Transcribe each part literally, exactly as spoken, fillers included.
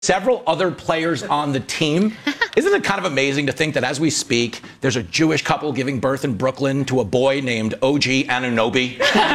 several other players on the team. Isn't it kind of amazing to think that as we speak, there's a Jewish couple giving birth in Brooklyn to a boy named O G Anunoby?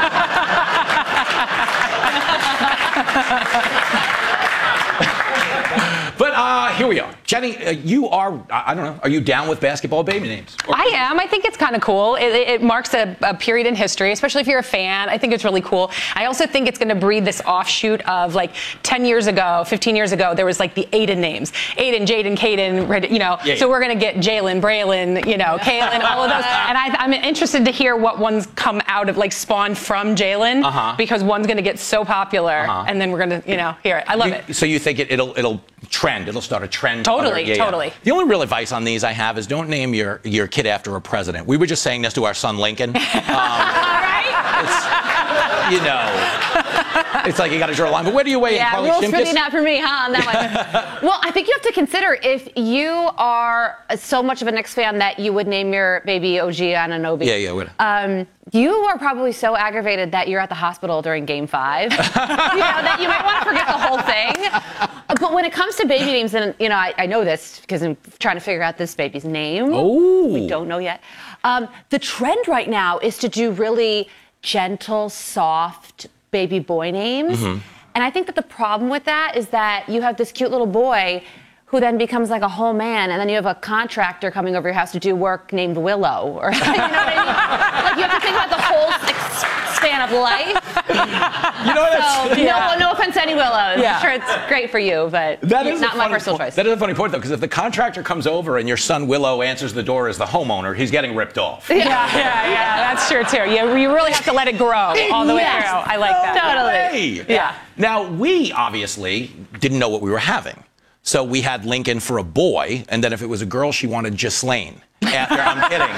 But uh, here we are. Jenny, uh, you are, I don't know, are you down with basketball baby names? Or- I am. I think it's kind of cool. It, it marks a, a period in history, especially if you're a fan. I think it's really cool. I also think it's going to breed this offshoot of like ten years ago, fifteen years ago, there was like the Aiden names. Aiden, Jaden, Caden, you know. Yeah, so yeah. We're going to get Jalen, Braylon, you know, Kaylin, all of those. And I, I'm interested to hear what ones come out of, like spawned from Jalen, uh-huh. because one's going to get so popular, uh-huh. and then we're going to, you know, hear it. I love you, it. So you think it, it'll, it'll trend, it'll start a trend? Totally, yeah, totally. Yeah. The only real advice on these I have is don't name your, your kid after a president. We were just saying this to our son Lincoln. Um, right? It's, you know, it's like you got to draw a line. But where do you weigh yeah, in? Yeah, rules really not for me, huh? On that one. Well, I think you have to consider if you are so much of a Knicks fan that you would name your baby O G Anunoby. Yeah, yeah, would. Um, you are probably so aggravated that you're at the hospital during Game Five. You know, that you might want to forget the whole thing. But when it comes to baby names, and you know, I, I know this because I'm trying to figure out this baby's name. Oh. We don't know yet. Um, the trend right now is to do really gentle, soft baby boy names. Mm-hmm. And I think that the problem with that is that you have this cute little boy who then becomes like a whole man, and then you have a contractor coming over your house to do work named Willow, or you know what I mean? Like you have to think about the whole span of life. You know what? So, yeah. no, no offense to any Willows. Yeah. I'm sure it's great for you, but that is not my personal point. choice. That is a funny point, though, because if the contractor comes over and your son Willow answers the door as the homeowner, he's getting ripped off. Yeah, yeah, yeah. That's true too. You, you really have to let it grow all the way Yes. through. I like no that. Totally. Way. Yeah. Now we obviously didn't know what we were having. So we had Lincoln for a boy, and then if it was a girl, she wanted Ghislaine. After, I'm kidding.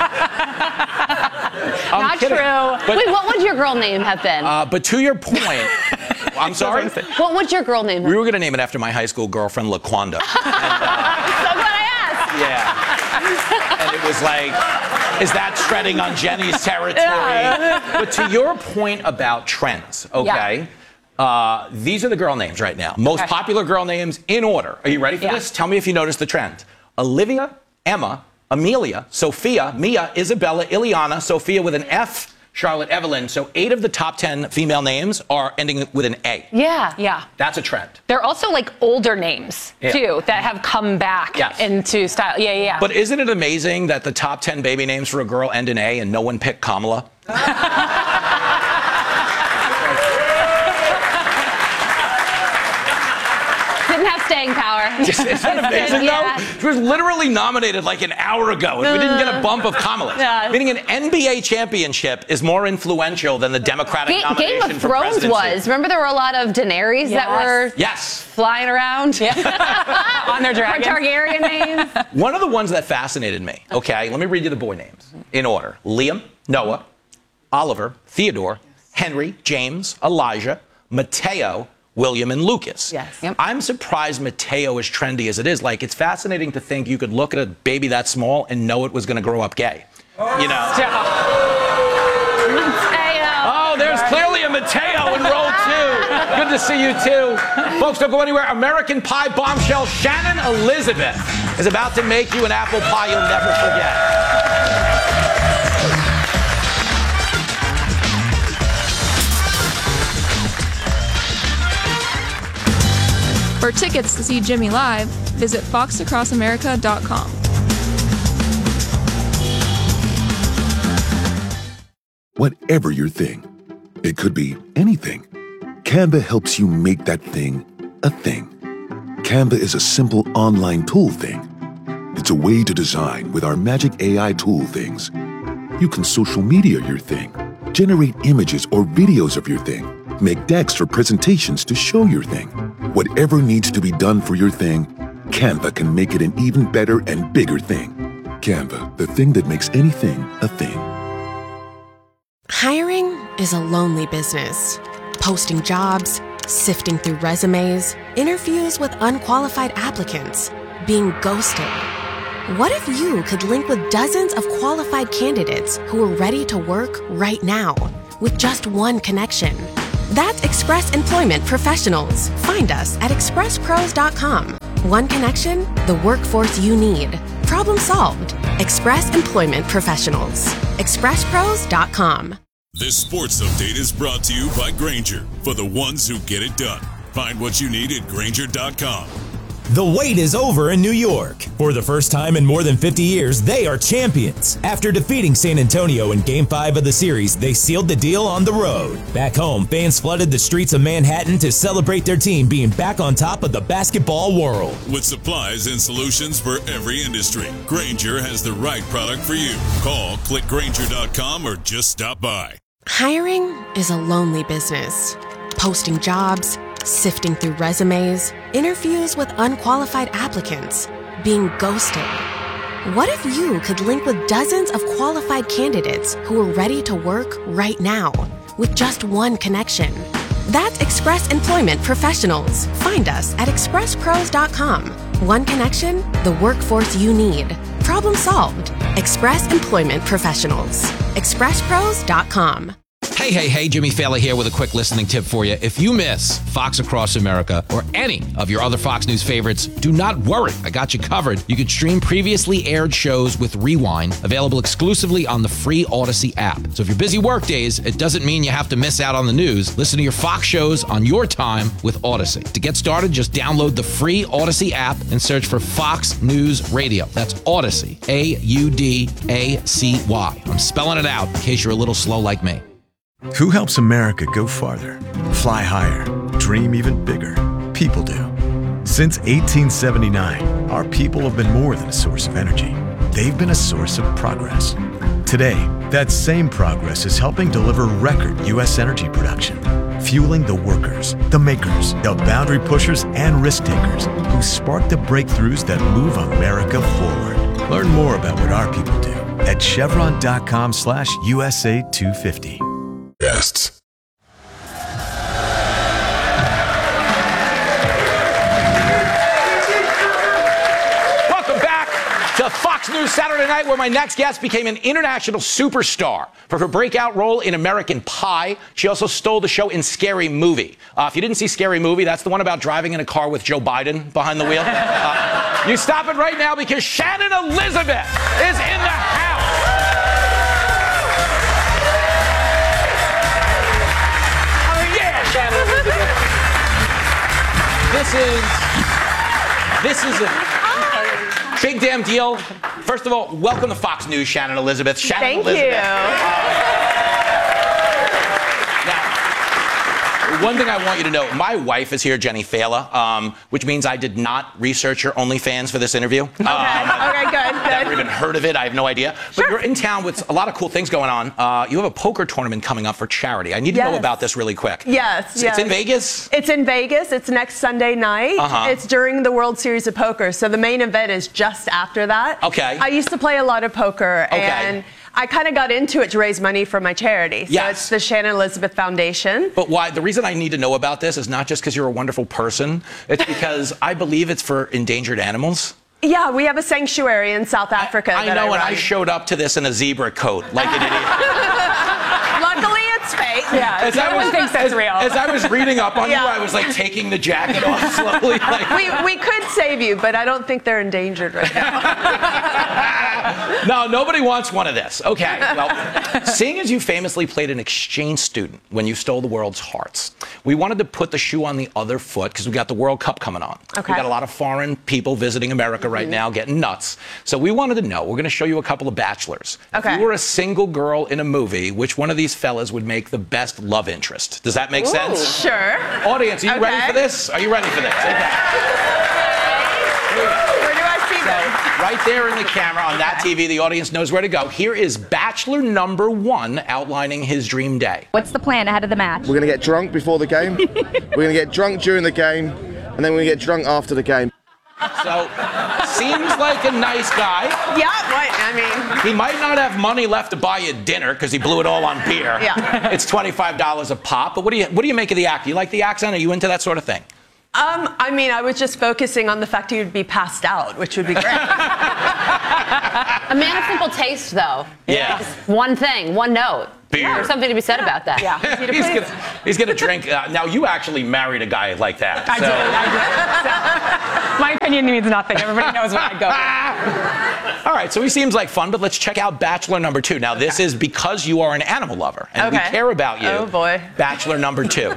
I'm Not kidding. true. But, Wait, what would your girl name have been? uh, but to your point, I'm sorry? What would your girl name have We were going to name it after my high school girlfriend, LaQuanda. And, uh, so glad I asked. yeah. And it was like, is that treading on Jenny's territory? Yeah. But to your point about trends, okay? Yeah. Uh, these are the girl names right now. Most okay. popular girl names in order. Are you ready for yeah. this? Tell me if you notice the trend. Olivia, Emma, Amelia, Sophia, Mia, Isabella, Ileana, Sophia with an F, Charlotte, Evelyn. So eight of the top ten female names are ending with an A. Yeah, yeah. That's a trend. They're also like older names, yeah. too, that have come back yes. into style. Yeah, yeah. But isn't it amazing that the top ten baby names for a girl end in A and no one picked Kamala? Didn't have staying power. Isn't that amazing, yeah. though? She was literally nominated like an hour ago, and we didn't get a bump of Kamala. Yeah. Meaning an N B A championship is more influential than the Democratic Ga- nomination Game of for Thrones presidency. was. Remember there were a lot of Daenerys Yes. that were Yes. flying around? Yeah. On their dragons. Targaryen names. One of the ones that fascinated me, okay, let me read you the boy names in order. Liam, Noah, Oliver, Theodore, Henry, James, Elijah, Mateo, William, and Lucas. Yes. Yep. I'm surprised Mateo is trendy as it is. Like, it's fascinating to think you could look at a baby that small and know it was going to grow up gay. You know? Mateo. Oh, there's clearly a Mateo in row two. Good to see you, too. Folks, don't go anywhere. American Pie bombshell Shannon Elizabeth is about to make you an apple pie you'll never forget. For tickets to see Jimmy live, visit fox across america dot com. Whatever your thing, it could be anything. Canva helps you make that thing a thing. Canva is a simple online tool thing. It's a way to design with our magic A I tool things. You can social media your thing, generate images or videos of your thing, make decks for presentations to show your thing. Whatever needs to be done for your thing, Canva can make it an even better and bigger thing. Canva, the thing that makes anything a thing. Hiring is a lonely business. Posting jobs, sifting through resumes, interviews with unqualified applicants, being ghosted. What if you could link with dozens of qualified candidates who are ready to work right now with just one connection? That's Express Employment Professionals. Find us at express pros dot com. One connection, the workforce you need. Problem solved. Express Employment Professionals. express pros dot com. This sports update is brought to you by Grainger, for the ones who get it done. Find what you need at Grainger dot com. The wait is over in New York. For the first time in more than fifty years, they are champions. After defeating San Antonio in Game five of the series, they sealed the deal on the road. Back home, fans flooded the streets of Manhattan to celebrate their team being back on top of the basketball world. With supplies and solutions for every industry, Grainger has the right product for you. Call, click Grainger dot com, or just stop by. Hiring is a lonely business. Posting jobs, sifting through resumes, interviews with unqualified applicants, being ghosted. What if you could link with dozens of qualified candidates who are ready to work right now with just one connection? That's Express Employment Professionals. Find us at express pros dot com. One connection, the workforce you need. Problem solved. Express Employment Professionals. express pros dot com. Hey, hey, hey, Jimmy Fallon here with a quick listening tip for you. If you miss Fox Across America or any of your other Fox News favorites, do not worry. I got you covered. You can stream previously aired shows with Rewind, available exclusively on the free Odyssey app. So if you're busy work days, it doesn't mean you have to miss out on the news. Listen to your Fox shows on your time with Odyssey. To get started, just download the free Odyssey app and search for Fox News Radio. That's Odyssey, A U D A C Y. I'm spelling it out in case you're a little slow like me. Who helps America go farther, fly higher, dream even bigger? People do. Since eighteen seventy-nine, our people have been more than a source of energy. They've been a source of progress. Today, that same progress is helping deliver record U S energy production, fueling the workers, the makers, the boundary pushers, and risk takers who spark the breakthroughs that move America forward. Learn more about what our people do at chevron.com slash USA 250. Guests. Welcome back to Fox News Saturday Night, where my next guest became an international superstar for her breakout role in American Pie. She also stole the show in Scary Movie. Uh, if you didn't see Scary Movie, that's the one about driving in a car with Joe Biden behind the wheel. Uh, you stop it right now because Shannon Elizabeth is in the house. This is, this is a big damn deal. First of all, welcome to Fox News, Shannon Elizabeth. Shannon Thank Elizabeth. you. Now, one thing I want you to know, my wife is here, Jenny Fallon, um, which means I did not research your OnlyFans for this interview. Okay, um, okay, good, good. I've never even heard of it. I have no idea. But Sure. you're in town with a lot of cool things going on. Uh, you have a poker tournament coming up for charity. I need to Yes. know about this really quick. Yes, It's, yes. it's in Vegas? It's in Vegas. It's next Sunday night. Uh-huh. It's during the World Series of Poker. So the main event is just after that. Okay. I used to play a lot of poker, Okay. and I kind of got into it to raise money for my charity. So Yes. it's the Shannon Elizabeth Foundation. But why? The reason I need to know about this is not just because you're a wonderful person. It's because I believe it's for endangered animals. Yeah, we have a sanctuary in South Africa. I that know, I and I run. showed up to this in a zebra coat, like an idiot. Luckily, it's fake. Yeah, As I everyone was, thinks that's as, real. as I was reading up on Yeah. you, I was like taking the jacket off slowly. Like, We, we could save you, but I don't think they're endangered right now. no, nobody wants one of this. Okay, well, seeing as you famously played an exchange student when you stole the world's hearts, we wanted to put the shoe on the other foot because we got the World Cup coming on. Okay. We got a lot of foreign people visiting America right now, getting nuts. So we wanted to know, we're going to show you a couple of bachelors. Okay. If you were a single girl in a movie, which one of these fellas would make the best love interest? Does that make sense? Sure. Audience, are you Okay. ready for this? Are you ready for this? Okay. Where do I see them? Right there in the camera on that T V, the audience knows where to go. Here is Bachelor number one outlining his dream day. What's the plan ahead of the match? We're going to get drunk before the game. We're going to get drunk during the game. And then we're going to get drunk after the game. So, seems like a nice guy. Yeah, what? I mean, He might not have money left to buy you dinner because he blew it all on beer. Yeah. It's twenty-five dollars a pop. But what do you what do you make of the act? You like the accent? Are you into that sort of thing? um, I mean, I was just focusing on the fact he would be passed out, which would be great. A man of simple taste, though. Yeah. One thing, one note. beer. There's something to be said about that. Yeah. he's, gonna, he's gonna drink. Uh, now, you actually married a guy like that. I so. did. I did. So, my opinion means nothing. Everybody knows what I go with. All right, so he seems like fun, but let's check out Bachelor number two. Now, this is because you are an animal lover, and Okay. we care about you. Oh, boy. Bachelor number two.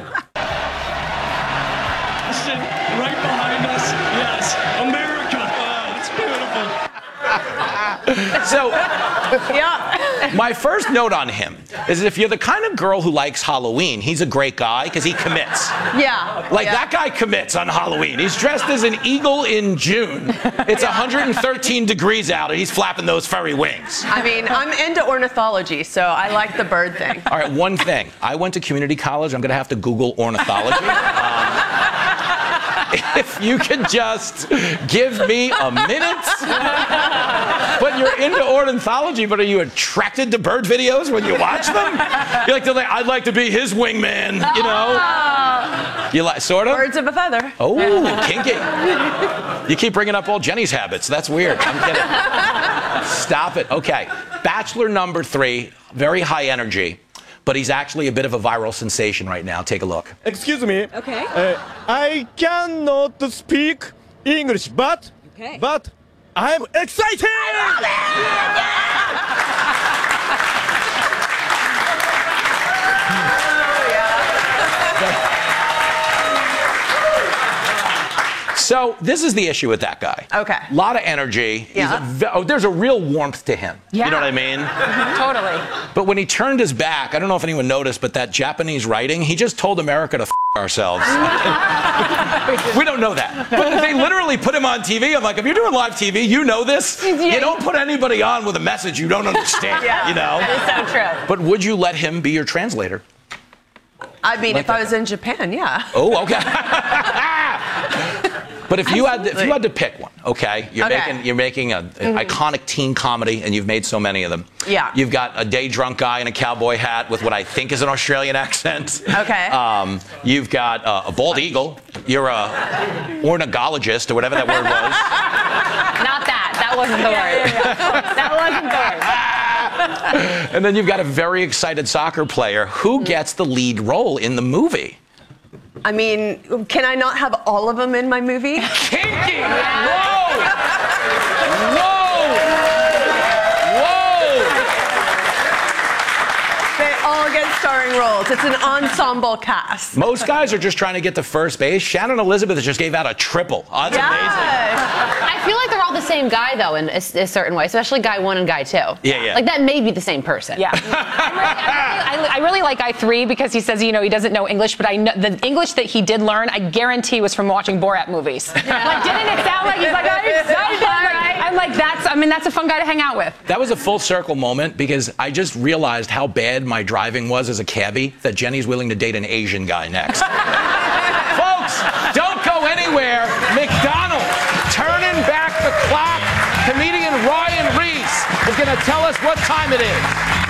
Right behind us, yes, America. Oh, it's beautiful. So, Yeah. my first note on him is if you're the kind of girl who likes Halloween, he's a great guy because he commits. Yeah. Like, yeah. that guy commits on Halloween. He's dressed as an eagle in June. It's one hundred thirteen degrees out, and he's flapping those furry wings. I mean, I'm into ornithology, so I like the bird thing. All right, one thing. I went to community college. I'm going to have to Google ornithology. Um, if you could just give me a minute. But you're into ornithology, but are you attracted to bird videos when you watch them? You're like, I'd like to be his wingman, you know? You like, sort of? Birds of a feather. Oh, kinky. You keep bringing up old Jenny's habits. That's weird. I'm kidding. Stop it. Okay. Bachelor number three, very high energy, but he's actually a bit of a viral sensation right now. Take a look. Excuse me. Okay. Uh, I cannot speak English, but Okay. but I'm excited. So this is the issue with that guy. Okay. A lot of energy. He's Yeah. a ve- oh, there's a real warmth to him. Yeah. You know what I mean? Totally. But when he turned his back, I don't know if anyone noticed, but that Japanese writing, he just told America to f ourselves. We don't know that. But they literally put him on T V. I'm like, if you're doing live T V, you know this. You don't put anybody on with a message you don't understand, Yeah. you know? It's so true. But would you let him be your translator? I mean, Like if I that. was in Japan, yeah. Oh, okay. But if you had to, if you Absolutely. had to pick one, okay, you're Okay. making you're making a, an Mhm. iconic teen comedy, and you've made so many of them. Yeah. You've got a day drunk guy in a cowboy hat with what I think is an Australian accent. Okay. Um, you've got uh, a bald eagle. You're a ornithologist or whatever that word was. Not that. That wasn't the word. That wasn't the word. And then you've got a very excited soccer player. Who gets the lead role in the movie? I mean, can I not have all of them in my movie? Kinky! Whoa! Whoa! Whoa! They all get starring roles. It's an ensemble cast. Most guys are just trying to get to first base. Shannon Elizabeth just gave out a triple. Oh, that's amazing. I feel like they're all the same guy, though, in a, a certain way, especially guy one and guy two. Yeah, yeah. Like, that may be the same person. Yeah. I, really, I, I really like guy three because he says, you know, he doesn't know English, but I know the English that he did learn, I guarantee was from watching Borat movies. Like, didn't it sound like he's like, I'm excited? Like, I'm like, that's, I mean, that's a fun guy to hang out with. That was a full circle moment because I just realized how bad my driving was as a cabbie that Jenny's willing to date an Asian guy next. Folks, don't go anywhere. McDonald's turning back the clock. Comedian Ryan Reese is going to tell us what time it is.